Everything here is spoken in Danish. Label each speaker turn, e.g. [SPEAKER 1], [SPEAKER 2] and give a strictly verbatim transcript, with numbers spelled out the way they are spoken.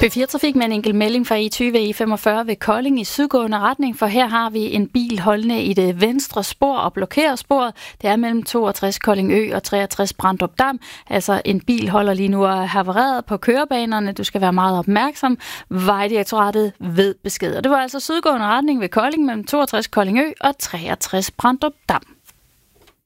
[SPEAKER 1] P fire Trafik med en enkelt melding fra E tyve E femogfyrre ved Kolding i sydgående retning, for her har vi en bil holdende i det venstre spor og blokerer sporet. Det er mellem toogtres Koldingø og treogtres Brandrup Dam. Altså en bil holder lige nu og er havareret på kørebanerne. Du skal være meget opmærksom. Vejdirektoratet ved besked. Og det var altså sydgående retning ved Kolding mellem toogtres Koldingø og treogtres Brandrup Dam.